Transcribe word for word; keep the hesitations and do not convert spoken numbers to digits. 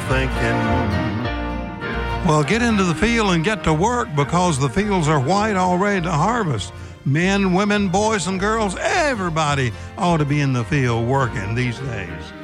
thinking. Well, get into the field and get to work because the fields are white already to harvest. Men, women, boys, and girls, everybody ought to be in the field working these days.